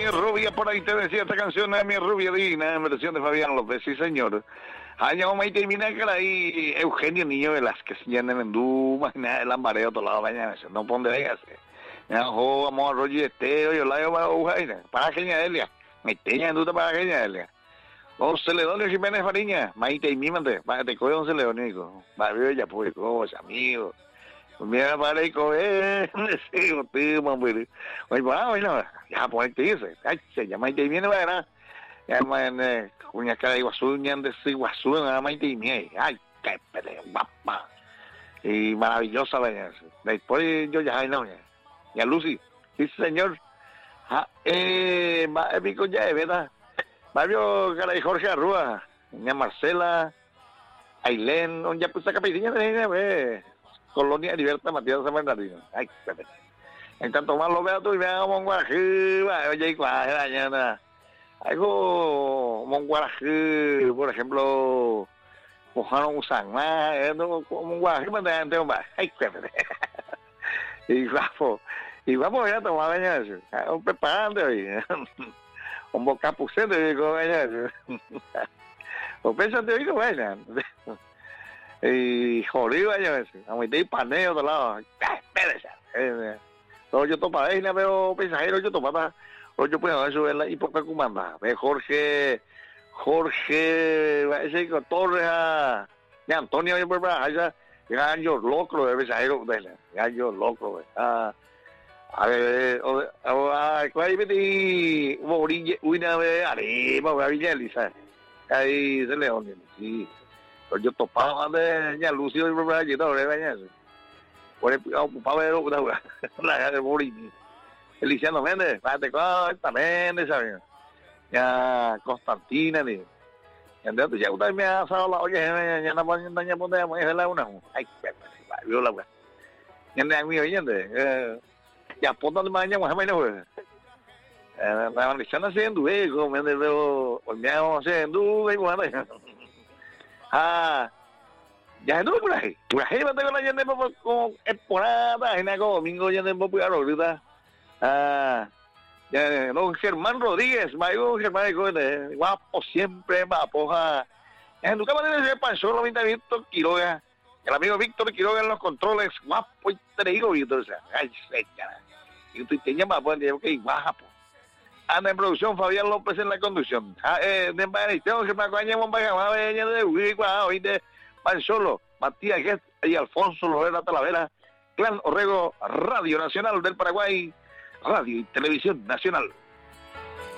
mi rubia, por ahí te decía esta canción de mi rubia divina, en versión de Fabián López, sí señor. Año y termina que ahí Eugenio Niño Velázquez, ya en el Endú, imagina el ambareo todo lado mañana, no pone vegas. Vamos a rollo estero, yo la llevo a Ujaina, para Kenia Delia, me teña en duda para Kenia Delia. O Celedonio Jiménez Fariña, Maite y Mímante, te coge un Celedonico, barrio ya pues, amigos. Mira, para ahí coge, sí, tío, mamá, oye, bueno, ya pues te dice, ay, se llama Maite y viene, ¿verdad? Ya, man, cuña cara de Iguazú, ñan de Iguazú, nada Maite y miel, ay, qué pele, guapa, y maravillosa, ¿verdad? Después yo ya, no, ya Lucy, sí, señor, pico ya, ¿verdad? Mario cara de Jorge Arrua, ña Marcela, Ailén, ya pues esa capitilla de Colonia Libertad Matías San Bernardino. Ay, espérate. En tanto más lo veo tú y me hago Monguarají, oye, y mañana. Algo Monguarají, por ejemplo, Mojano Usang, Monguarají, me hombre. Ay, espérate. Y vamos ya a tomar bañarse. Un preparante hoy. Un bocapucente, digo, bañarse. O pensate hoy que vayan. Y jodido a veces, a mi de paneo de lado, espérese. Yo topa, la veo pensajero, yo topa, yo puedo eso verla y por qué comanda. Ve Jorge, ese con Torres, ya Antonio, yo por allá, ya yo loco de pensajero, ya yo loco, a ver, ¿cuál es mi orilla, una vez arriba, voy a Villa Elisa, ahí de León, sí. Yo topaba de ya Lucio y allí todo le bañas por el ocupaba de la de Borini Feliciano Méndez pate también sabes ya Constantina ni entonces ya usted me ha asado la olla ya no podemos la una ay vio la wea ya no hay mi oyente ya por donde mañana bueno la maldición haciendo como me veo olvidamos haciendo y bueno ya no por ahí va a tener la gente como temporada en algo domingo ya no puedo ahorita ya don Germán Rodríguez mayo Germán guapo siempre guapo en tu cámara de pasó lo Víctor Quiroga el amigo Víctor Quiroga en los controles guapo y te digo Víctor o sea ay señora y tú te llamas pues que guapo anda en producción Fabián López en la conducción de Maristión que me acompañamos de Solo Matías Guest y Alfonso Lorena Talavera Clan Orrego Radio Nacional del Paraguay Radio y Televisión Nacional.